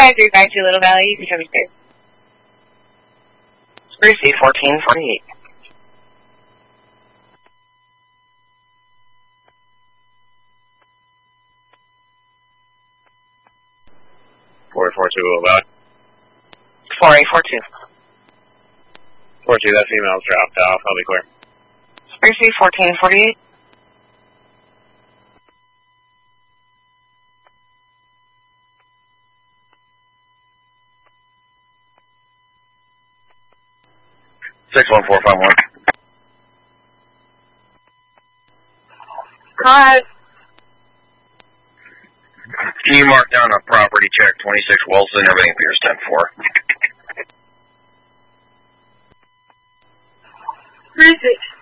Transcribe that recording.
5352 Little Valley, you can show me space. Sprucey 1448. 4842 Little Valley. 4842. 42, that female's dropped off. I'll be clear. Sprucey 1448. Six 1451. Hi. Can you mark down a property check, 26 Wilson, everything appears 10-4. 36.